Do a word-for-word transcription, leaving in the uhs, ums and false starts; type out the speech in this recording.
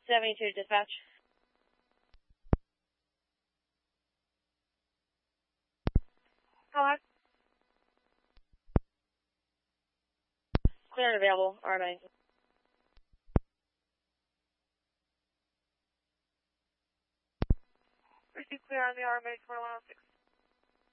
seventy-two dispatch. Hello? Clear and available, R M A. Receive clear on the R M A twenty-one oh six.